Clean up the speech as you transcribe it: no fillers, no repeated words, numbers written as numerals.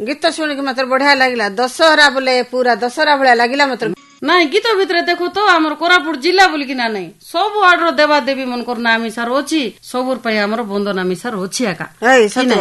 गीत शुणिक मत बढ़िया लगला दशहरा बोले पूरा दशहरा भाया लगला मत नाई गीत भितर देखो तो आमर कोरापुट जिला बोल कि ना नहीं सब वार्ड रो देवा देवी मनकर नाम सार अच्छी सबुर आमर बंदना मिसार अच्छी एका